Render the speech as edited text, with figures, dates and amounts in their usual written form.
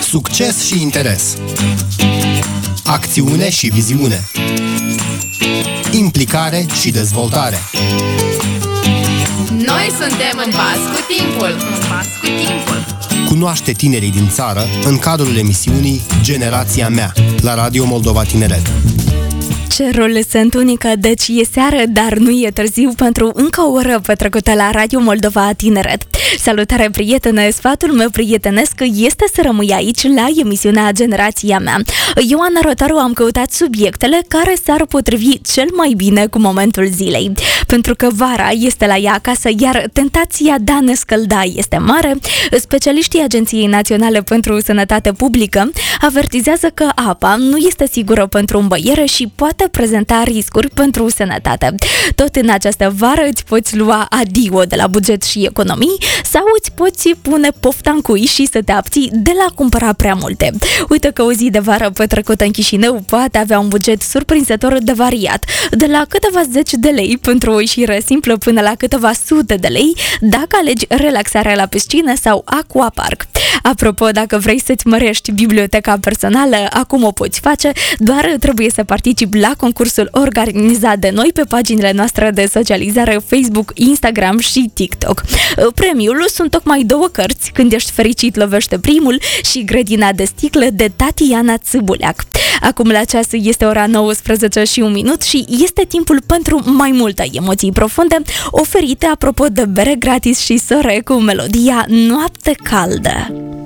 Succes și interes. Acțiune și viziune. Implicare și dezvoltare. Noi suntem în pas cu timpul. Cunoaște tinerii din țară în cadrul emisiunii Generația Mea la Radio Moldova Tineret. Cerul se întunecă, deci e seară, dar nu e târziu pentru încă o oră petrecută la Radio Moldova Tineret. Salutare, prietene! Sfatul meu prietenesc este să rămâi aici la emisiunea Generația Mea. Eu, Ana Rotaru, am căutat subiectele care s-ar potrivi cel mai bine cu momentul zilei. Pentru că vara este la ea acasă, iar tentația de a ne scălda este mare, specialiștii Agenției Naționale pentru Sănătate Publică avertizează că apa nu este sigură pentru îmbăiere și poate prezenta riscuri pentru sănătate. Tot în această vară îți poți lua adio de la buget și economii sau îți poți pune pofta în cui și să te abții de la cumpăra prea multe. Uite că o zi de vară petrecută în Chișinău poate avea un buget surprinzător de variat, de la câteva zeci de lei pentru o ieșire simplă până la câteva sute de lei dacă alegi relaxarea la piscină sau aquapark. Apropo, dacă vrei să-ți mărești biblioteca personală, acum o poți face, doar trebuie să participi la concursul organizat de noi pe paginile noastre de socializare Facebook, Instagram și TikTok. Premiul sunt tocmai 2 cărți, Când ești fericit lovește primul și Grădina de sticlă de Tatiana Țâbuleac. Acum la ceas este ora 19 și 1 minut și este timpul pentru mai multe emoții profunde oferite apropo de bere gratis și sore cu melodia Noapte caldă.